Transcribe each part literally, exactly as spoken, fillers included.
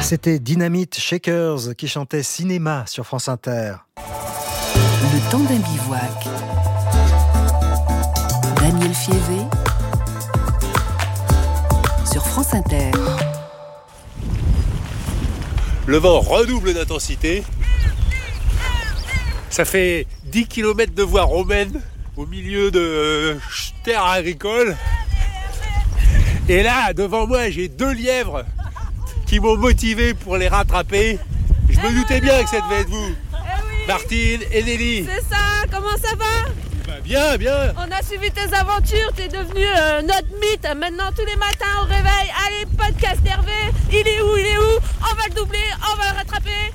C'était Dynamite Shakers qui chantait Cinéma sur France Inter. Le temps d'un bivouac. Daniel Fievé sur France Inter. Le vent redouble d'intensité. Ça fait dix kilomètres de voie romaine au milieu de terres agricoles. Et là, devant moi, j'ai deux lièvres qui m'ont motivé pour les rattraper. Je me doutais bien que ça devait être vous, eh oui. Martine et Nelly. C'est ça, comment ça va? Bah bien, bien. On a suivi tes aventures, t'es devenu euh, notre mythe. Maintenant, tous les matins au réveil, allez, podcast Hervé, il est où, il est où? On va le doubler, on va le rattraper.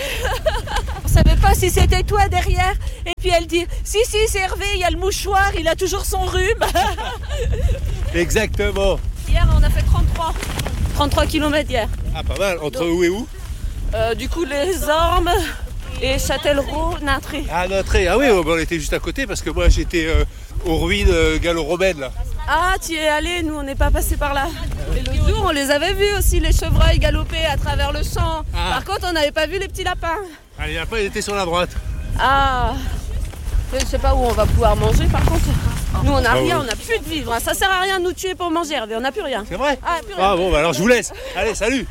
On savait pas si c'était toi derrière. Et puis elle dit, si, si, c'est Hervé, il y a le mouchoir, il a toujours son rhume. Exactement. Hier, on a fait trente-trois. trente-trois kilomètres hier. Ah, pas mal. Entre où et où? euh, Du coup, les Ormes et Châtellerault, Naintré. Ah, Naintré. Ah oui, on était juste à côté parce que moi, j'étais euh, aux ruines euh, gallo-romaines, là. Ah, tu y es allé, nous, on n'est pas passé par là. Et l'autre jour, on les avait vus aussi, les chevreuils galoper à travers le champ. Ah. Par contre, on n'avait pas vu les petits lapins. Ah, les lapins, ils étaient sur la droite. Ah, je sais pas où on va pouvoir manger, par contre. Nous, on n'a Ah, rien, oui. on n'a plus de vivre. Ça sert à rien de nous tuer pour manger, Hervé, on n'a plus rien. C'est vrai? Ah, plus rien. Ah bon, bah alors je vous laisse. Allez, salut.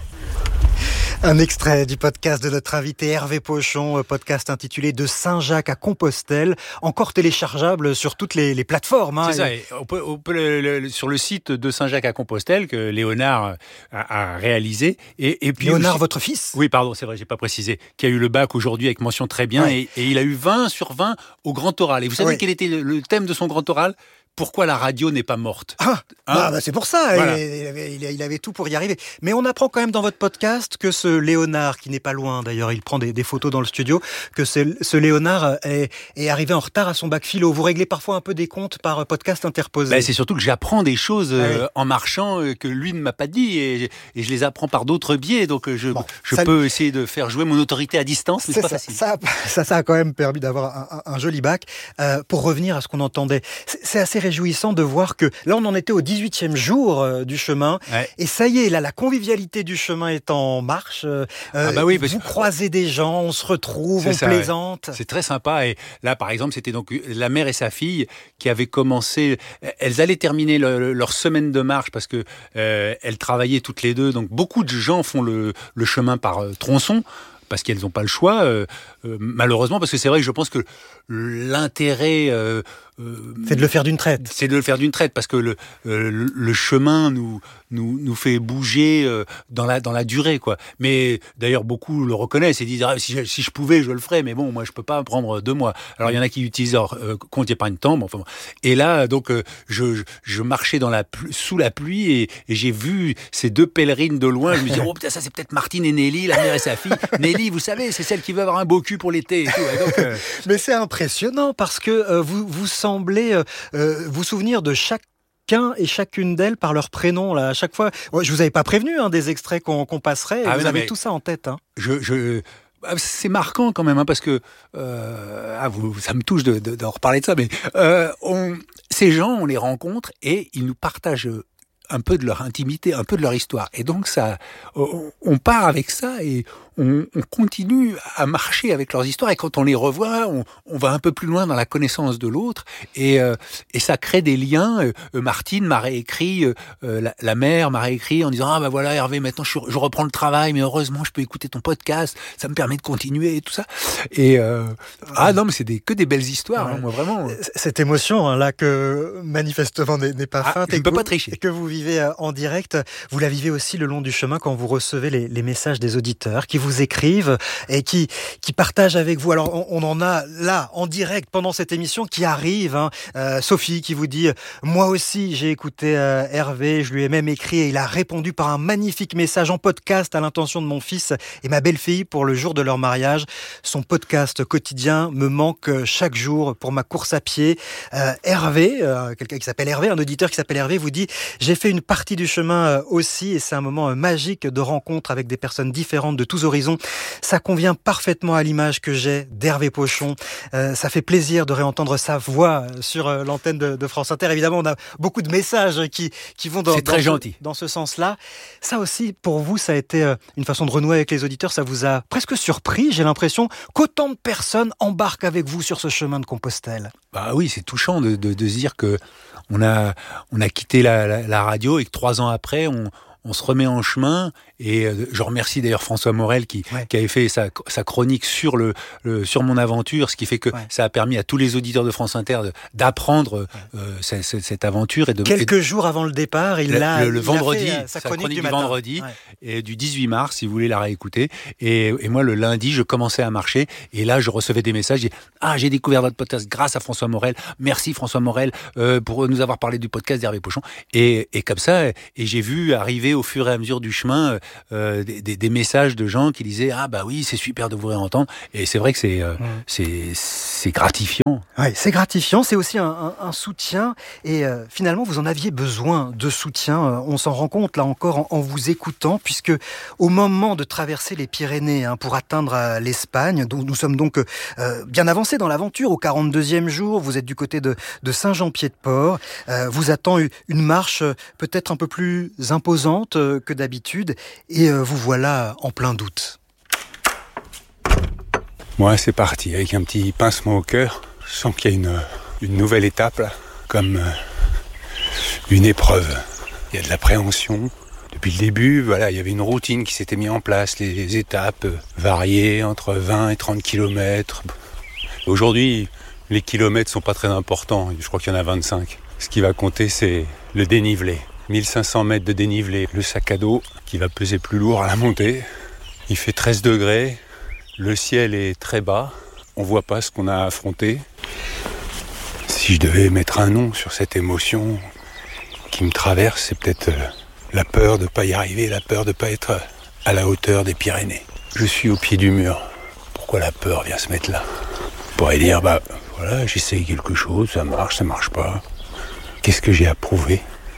Un extrait du podcast de notre invité Hervé Pochon, podcast intitulé De Saint-Jacques à Compostelle, encore téléchargeable sur toutes les, les plateformes. Hein, C'est ça, et on peut, on peut le, le, sur le site de Saint-Jacques à Compostelle que Léonard a, a réalisé. Et, et puis Léonard, aussi, votre fils? Oui, pardon, c'est vrai, j'ai pas précisé, qui a eu le bac aujourd'hui avec mention très bien, Ouais. et, et il a eu vingt sur vingt au grand oral. Et vous savez Ouais. quel était le, le thème de son grand oral? Pourquoi la radio n'est pas morte? Ah, Hein bah, bah, c'est pour ça, Voilà. il, il avait, il, il avait tout pour y arriver. Mais on apprend quand même dans votre podcast que ce Léonard, qui n'est pas loin d'ailleurs, il prend des, des photos dans le studio, que ce, ce Léonard est, est arrivé en retard à son bac philo. Vous réglez parfois un peu des comptes par podcast interposé. Ben, c'est surtout que j'apprends des choses euh, Ouais. en marchant euh, que lui ne m'a pas dit, et, et je les apprends par d'autres biais, donc euh, je, Bon, je ça- peux essayer de faire jouer mon autorité à distance, mais C'est c'est pas ça, facile. ça, ça, ça a quand même permis d'avoir un, un, un joli bac. Euh, pour revenir à ce qu'on entendait, c'est, c'est assez réjouissant de voir que là, on en était au dix-huitième jour euh, du chemin. Ouais. Et ça y est, là, la convivialité du chemin est en marche. Euh, Ah bah oui, parce vous que- croisez des gens, on se retrouve, C'est on ça, plaisante. C'est très sympa. Et là, par exemple, c'était donc la mère et sa fille qui avaient commencé. Elles allaient terminer le- leur semaine de marche parce que euh, elles travaillaient toutes les deux. Donc beaucoup de gens font le, le chemin par euh, tronçon, parce qu'elles n'ont pas le choix, euh, euh, malheureusement, parce que c'est vrai que je pense que l'intérêt, euh, euh, C'est de le faire d'une traite. c'est de le faire d'une traite, parce que le, euh, le, le chemin nous, nous, nous fait bouger euh, dans la, dans la durée, quoi. Mais d'ailleurs, beaucoup le reconnaissent et disent ah, si, je, si je pouvais, je le ferais, mais bon, moi, je peux pas prendre deux mois. Alors, il y en a qui utilisent leur euh, compte épargne-temps, mais enfin, bon. Et là, donc, euh, je, je, je marchais dans la plu- sous la pluie et, et j'ai vu ces deux pèlerines de loin. Je me dis oh putain, ça c'est peut-être Martine et Nelly, la mère et sa fille. Nelly, vous savez, c'est celle qui veut avoir un beau cul pour l'été et tout. Et donc, euh, Mais c'est impressionnant parce que euh, vous, vous semblez euh, euh, vous souvenir de chacun et chacune d'elles par leur prénom. Là, à chaque fois, ouais, je vous avais pas prévenu hein, des extraits qu'on, qu'on passerait. Et Ah, vous mais non, avez mais- tout ça en tête. Hein. je, je ah, c'est marquant quand même, hein, parce que euh, ah, vous, ça me touche de, de, d'en reparler de ça, mais euh, on, ces gens, on les rencontre et ils nous partagent un peu de leur intimité, un peu de leur histoire. Et donc ça, on, on part avec ça et on, on continue à marcher avec leurs histoires. Et quand on les revoit, on, on va un peu plus loin dans la connaissance de l'autre. Et, euh, et ça crée des liens. Euh, Martine m'a réécrit, euh, la, la mère m'a réécrit en disant ah bah voilà Hervé, maintenant je, je reprends le travail, mais heureusement je peux écouter ton podcast, ça me permet de continuer et tout ça. Et euh, ah non mais c'est des, que des belles histoires, Ouais. hein, moi vraiment. Cette émotion hein, là que manifestement n'est, n'est pas Ah, feinte je et ne peux que pas vous- tricher. et que vous vivez euh, en direct, vous la vivez aussi le long du chemin quand vous recevez les, les messages des auditeurs qui vous écrivent et qui qui partagent avec vous. Alors on, on en a là en direct pendant cette émission qui arrive. Hein, euh, Sophie qui vous dit moi aussi j'ai écouté euh, Hervé, je lui ai même écrit et il a répondu par un magnifique message en podcast à l'intention de mon fils et ma belle-fille pour le jour de leur mariage. Son podcast quotidien me manque chaque jour pour ma course à pied. Euh, Hervé, euh, quelqu'un qui s'appelle Hervé, un auditeur qui s'appelle Hervé vous dit j'ai fait une partie du chemin euh, aussi et c'est un moment euh, magique de rencontre avec des personnes différentes de tous horizons horizons. Ça convient parfaitement à l'image que j'ai d'Hervé Pochon. Euh, ça fait plaisir de réentendre sa voix sur euh, l'antenne de, de France Inter. Évidemment, on a beaucoup de messages qui, qui vont dans, C'est très dans, gentil. Ce, dans ce sens-là. Ça aussi, pour vous, ça a été euh, une façon de renouer avec les auditeurs. Ça vous a presque surpris, j'ai l'impression, qu'autant de personnes embarquent avec vous sur ce chemin de Compostelle. Bah oui, c'est touchant de, de, de se dire que on a, on a quitté la, la, la radio et que trois ans après, on, on se remet en chemin. Et je remercie d'ailleurs François Morel qui, ouais. qui avait fait sa, sa chronique sur, le, le, sur mon aventure, ce qui fait que ouais. ça a permis à tous les auditeurs de France Inter de, d'apprendre ouais. euh, cette, cette aventure. Et de, Quelques et de, jours avant le départ, il l'a le, le il vendredi, a fait sa chronique, sa chronique du, du matin. vendredi ouais. et du dix-huit mars, si vous voulez la réécouter. Et, et moi, le lundi, je commençais à marcher et là, je recevais des messages. J'ai, ah, j'ai découvert votre podcast grâce à François Morel. Merci François Morel euh, pour nous avoir parlé du podcast d'Hervé Pochon. Et, et comme ça, et j'ai vu arriver au fur et à mesure du chemin euh, des, des, des messages de gens qui disaient ah bah oui c'est super de vous réentendre et c'est vrai que c'est euh, mmh. c'est c'est gratifiant. Oui, c'est gratifiant, c'est aussi un, un, un soutien et euh, finalement vous en aviez besoin de soutien. On s'en rend compte là encore en, en vous écoutant puisque au moment de traverser les Pyrénées hein, pour atteindre euh, l'Espagne, donc nous sommes donc euh, bien avancés dans l'aventure au quarante-deuxième jour. Vous êtes du côté de, de Saint-Jean-Pied-de-Port. Euh, vous attend une marche euh, peut-être un peu plus imposante euh, que d'habitude et euh, vous voilà en plein doute. Moi, c'est parti avec un petit pincement au cœur. Je sens qu'il y a une, une nouvelle étape, là, comme euh, une épreuve. Il y a de l'appréhension. Depuis le début, voilà, il y avait une routine qui s'était mise en place, les, les étapes euh, variées entre vingt et trente kilomètres. Aujourd'hui, les kilomètres sont pas très importants. Je crois qu'il y en a vingt-cinq. Ce qui va compter, c'est le dénivelé. mille cinq cents mètres de dénivelé, le sac à dos qui va peser plus lourd à la montée. Il fait treize degrés, le ciel est très bas, on voit pas ce qu'on a affronté. Si je devais mettre un nom sur cette émotion qui me traverse, c'est peut-être la peur de ne pas y arriver, la peur de ne pas être à la hauteur des Pyrénées. Je suis au pied du mur. Pourquoi la peur vient se mettre là ? On pourrait dire, bah voilà, j'essaye quelque chose, ça marche, ça marche pas. Qu'est-ce que j'ai à prouver ?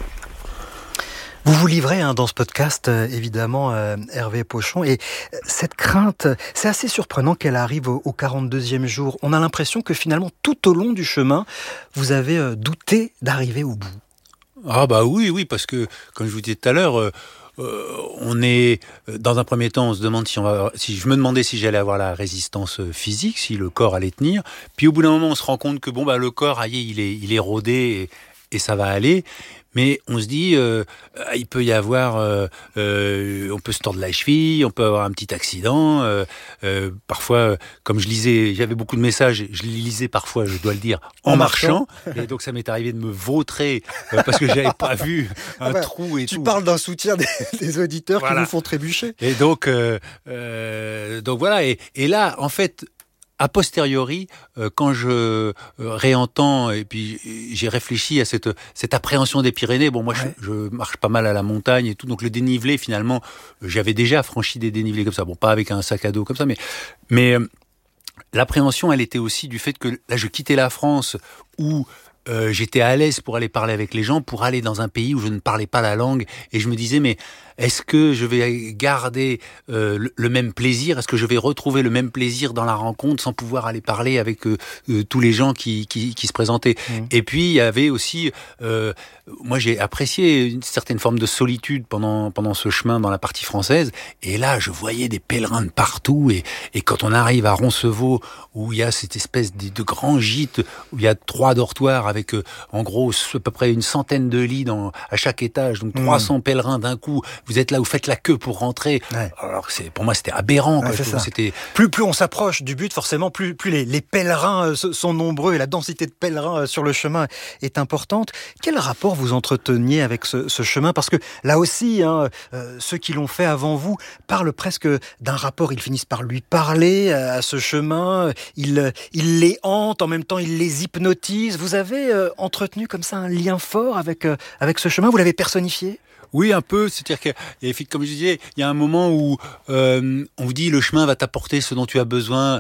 Vous vous livrez hein, dans ce podcast, euh, évidemment, euh, Hervé Pochon, et euh, cette crainte, c'est assez surprenant qu'elle arrive au, au quarante-deuxième jour. On a l'impression que finalement, tout au long du chemin, vous avez euh, douté d'arriver au bout. Ah bah oui, oui, parce que, comme je vous disais tout à l'heure, euh, euh, on est, dans un premier temps, on se demande si on va, si je me demandais si j'allais avoir la résistance physique, si le corps allait tenir, puis au bout d'un moment, on se rend compte que bon bah le corps, aïe, il est, il est rodé et, et ça va aller. Mais on se dit, euh, il peut y avoir, euh, euh, on peut se tordre la cheville, on peut avoir un petit accident. Euh, euh, parfois, comme je lisais, j'avais beaucoup de messages, je les lisais parfois, je dois le dire, en, en marchant. marchant. Et donc ça m'est arrivé de me vautrer euh, parce que j'avais pas vu un ah bah, trou et tu tout. Tu parles d'un soutien des, des auditeurs voilà. qui vous font trébucher. Et donc, euh, euh, donc voilà. Et, et là, en fait. A posteriori, euh, quand je euh, réentends et puis j'ai réfléchi à cette cette appréhension des Pyrénées. Bon, moi, ouais. je, je marche pas mal à la montagne et tout, donc le dénivelé, finalement, j'avais déjà franchi des dénivelés comme ça. Bon, pas avec un sac à dos comme ça, mais mais euh, l'appréhension, elle était aussi du fait que là, je quittais la France où euh, j'étais à l'aise pour aller parler avec les gens, pour aller dans un pays où je ne parlais pas la langue, et je me disais mais est-ce que je vais garder euh, le, le même plaisir ? Est-ce que je vais retrouver le même plaisir dans la rencontre sans pouvoir aller parler avec euh, euh, tous les gens qui, qui, qui se présentaient ? Mmh. Et puis, il y avait aussi... Euh, moi, j'ai apprécié une certaine forme de solitude pendant, pendant ce chemin dans la partie française. Et là, je voyais des pèlerins de partout. Et, et quand on arrive à Roncevaux, où il y a cette espèce de, de grand gîte, où il y a trois dortoirs avec, euh, en gros, à peu près une centaine de lits dans, à chaque étage. Donc, mmh. trois cents pèlerins d'un coup. Vous êtes là, vous faites la queue pour rentrer. Ouais. Alors c'est, pour moi, c'était aberrant. Ouais, quoi. C'est je ça. C'était... Plus, plus on s'approche du but, forcément, plus, plus les, les pèlerins sont nombreux et la densité de pèlerins sur le chemin est importante. Quel rapport vous entreteniez avec ce, ce chemin ? Parce que là aussi, hein, euh, ceux qui l'ont fait avant vous parlent presque d'un rapport. Ils finissent par lui parler à ce chemin. Ils, ils les hantent, en même temps, ils les hypnotisent. Vous avez euh, entretenu comme ça un lien fort avec, euh, avec ce chemin ? Vous l'avez personnifié ? Oui, un peu. C'est-à-dire que, comme je disais, il y a un moment où euh, on vous dit le chemin va t'apporter ce dont tu as besoin,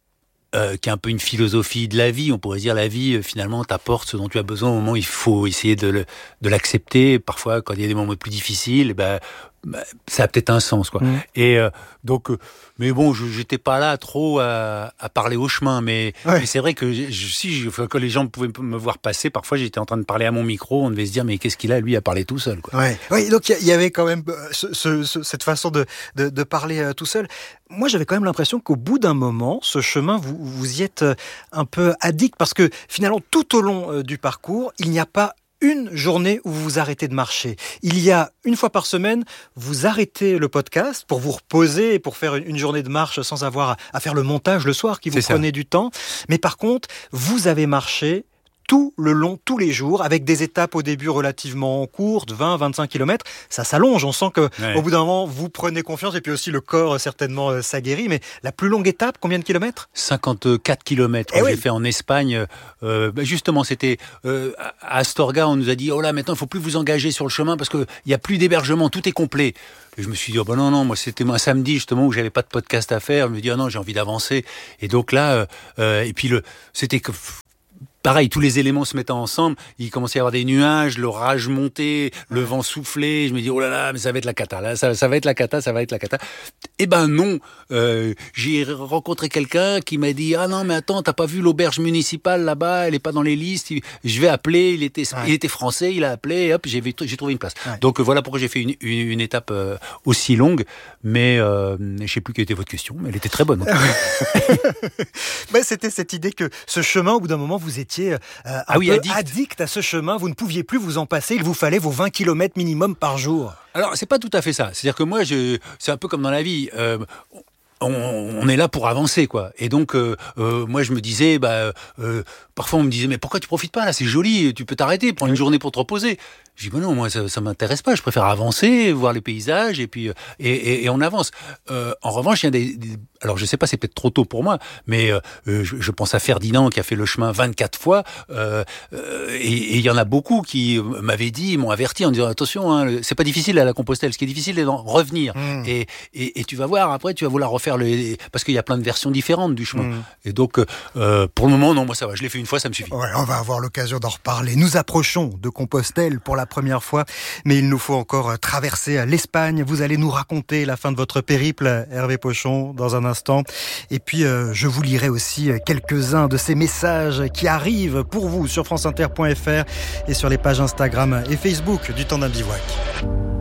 euh, qui est un peu une philosophie de la vie. On pourrait dire la vie, euh, finalement, t'apporte ce dont tu as besoin au moment où il faut essayer de, le, de l'accepter. Parfois, quand il y a des moments plus difficiles, ben, bah, ça a peut-être un sens, quoi. Mmh. Et euh, donc, euh, mais bon, je, j'étais pas là trop à, à parler au chemin, mais, ouais. mais c'est vrai que je, si je, que les gens pouvaient me voir passer, parfois j'étais en train de parler à mon micro, on devait se dire mais qu'est-ce qu'il a lui à parler tout seul, quoi. Ouais. Oui, donc il y, y avait quand même ce, ce, ce, cette façon de, de, de parler euh, tout seul. Moi, j'avais quand même l'impression qu'au bout d'un moment, ce chemin, vous, vous y êtes un peu addict, parce que finalement, tout au long euh, du parcours, il n'y a pas une journée où vous vous arrêtez de marcher. Il y a une fois par semaine, vous arrêtez le podcast pour vous reposer et pour faire une journée de marche sans avoir à faire le montage le soir qui vous prenait du temps. Mais par contre, vous avez marché tout le long, tous les jours, avec des étapes au début relativement courtes, vingt à vingt-cinq kilomètres. Ça s'allonge, on sent qu'au ouais. bout d'un moment, vous prenez confiance, et puis aussi le corps, certainement, euh, s'aguerrit. Mais la plus longue étape, combien de kilomètres ? cinquante-quatre kilomètres. Eh oui. J'ai fait en Espagne. Euh, bah justement, c'était euh, à Astorga, on nous a dit « Oh là, maintenant, il ne faut plus vous engager sur le chemin parce qu'il n'y a plus d'hébergement, tout est complet. » Et je me suis dit, oh ben non, non, moi c'était un samedi justement où j'avais pas de podcast à faire. Je me dis, oh non, j'ai envie d'avancer. Et donc là, euh, euh, et puis le, c'était que... Pareil, tous les éléments se mettaient ensemble. Il commençait à y avoir des nuages, l'orage montait, le vent soufflait. Je me dis, oh là là, mais ça va être la cata. Là, ça, ça va être la cata, ça va être la cata. Eh ben non. Euh, j'ai rencontré quelqu'un qui m'a dit, ah non, mais attends, t'as pas vu l'auberge municipale là-bas? Elle est pas dans les listes. Je vais appeler. Il était, ouais. il était français. Il a appelé. Et hop, j'ai, j'ai trouvé une place. Ouais. Donc voilà pourquoi j'ai fait une, une, une étape euh, aussi longue. Mais euh, je sais plus quelle était votre question, mais elle était très bonne. Ben, c'était cette idée que ce chemin, au bout d'un moment, vous étiez Euh, un ah oui, peu addict. addict à ce chemin, vous ne pouviez plus vous en passer, il vous fallait vos vingt kilomètres minimum par jour. Alors, c'est pas tout à fait ça. C'est-à-dire que moi, je, c'est un peu comme dans la vie. Euh, on, on est là pour avancer, quoi. Et donc, euh, euh, moi, je me disais, bah, euh, parfois, on me disait, mais pourquoi tu profites pas là? C'est joli, tu peux t'arrêter, prendre une journée pour te reposer. Je dis, bah non, moi, ça, ça m'intéresse pas. Je préfère avancer, voir les paysages, et puis, et, et, et on avance. Euh, en revanche, il y a des, des, alors je sais pas, c'est peut-être trop tôt pour moi, mais euh, je, je pense à Ferdinand qui a fait le chemin vingt-quatre fois, euh, euh, et il y en a beaucoup qui m'avaient dit, m'ont averti en disant, attention, hein, c'est pas difficile à la Compostelle. Ce qui est difficile, c'est d'en revenir. Mmh. Et, et, et tu vas voir, après, tu vas vouloir refaire le, parce qu'il y a plein de versions différentes du chemin. Mmh. Et donc, euh, pour le moment, non, moi ça va. Je l'ai fait une fois, ça me suffit. Ouais, on va avoir l'occasion d'en reparler. Nous approchons de Compostelle pour la première fois, mais il nous faut encore traverser l'Espagne. Vous allez nous raconter la fin de votre périple, Hervé Pochon, dans un instant. Et puis, euh, je vous lirai aussi quelques-uns de ces messages qui arrivent pour vous sur franceinter point f r et sur les pages Instagram et Facebook du Temps d'un bivouac.